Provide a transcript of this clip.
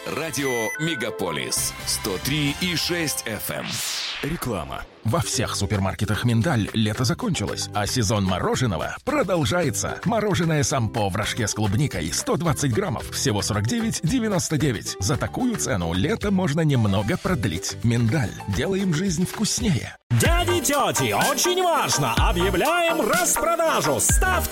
Радио «Мегаполис» 103,6 FM. Реклама. Во всех супермаркетах «Миндаль» лето закончилось, а сезон мороженого продолжается. Мороженое «Сампо» в рожке с клубникой 120 граммов, всего 49,99. За такую цену лето можно немного продлить. «Миндаль». Делаем жизнь вкуснее. Дяди и тети, очень важно! Объявляем распродажу! Ставьте